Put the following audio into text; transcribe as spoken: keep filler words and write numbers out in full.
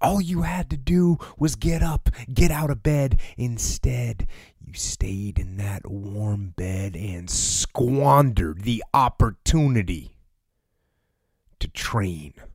All you had to do was get up, get out of bed. Instead, you stayed in that warm bed and squandered the opportunity to train.